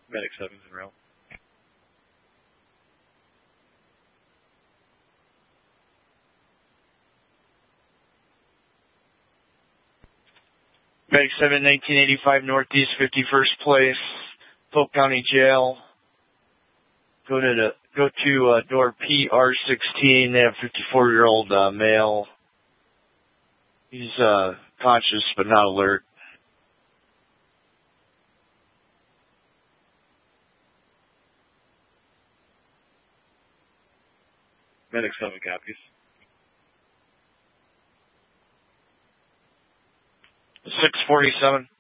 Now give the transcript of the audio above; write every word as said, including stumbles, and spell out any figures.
Medic seven's en route. Medic seven, nineteen eighty-five Northeast, fifty-first place, Polk County Jail. Go to the, go to uh, door P R sixteen. They have a fifty-four-year-old uh, male. He's uh, conscious but not alert. Medic seven copies. six forty-seven.